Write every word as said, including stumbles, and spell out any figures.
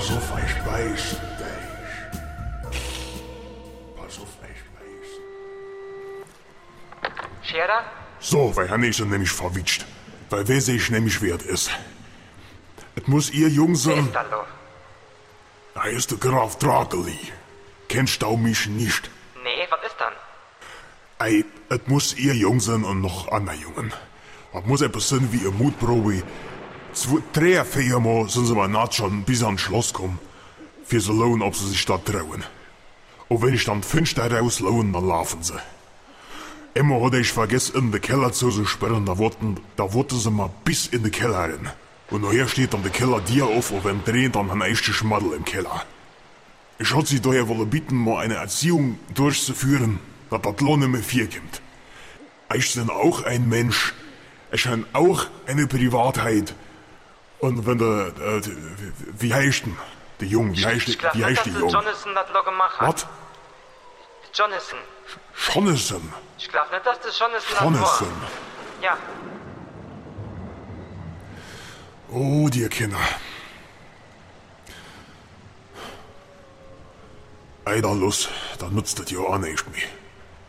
Pass auf, ich beiß dich. Pass auf, ich beiß. Scherer? So, weil Hanne ist er nämlich verwitscht. Weil wer sich nämlich wert ist. Es muss ihr Jung Wer sein. ist da lo? Da ist der Graf Drakeli. Kennst du mich nicht? Nee, was ist dann? Ei, es muss ihr Jung sein und noch andere Jungen. Es muss etwas sein wie eine Mutprobe. Zwei, drei, vier Mal sind sie mal naht schon bis ans Schloss kommen. Für so lohnen, ob sie sich da trauen. Und wenn ich dann fünf da rauslohnen, dann laufen sie. Immer hatte ich vergessen, in den Keller zu sperren, da wurden, da wurden sie mal bis in den Keller rein. Und nachher steht dann der Keller dir auf und wenn drehen, dann ein echter Schmaddel im Keller. Ich hatte sie daher wollen bitten, mal eine Erziehung durchzuführen, dass das Lohn nicht mehr viel kommt. Ich bin auch ein Mensch. Ich habe auch eine Privatheit. Und wenn der, äh, wie heißt denn? Der Junge, wie heißt, Ich glaub wie nicht, heißt dass der der Junge? Jonathan das lo gemacht hat. Was? Jonathan. Jonathan. Ich glaub nicht, dass der Jonathan das Jonathan. war. Ja. Oh, die Kinder. Eider los, dann nutzt das ja auch nicht mehr.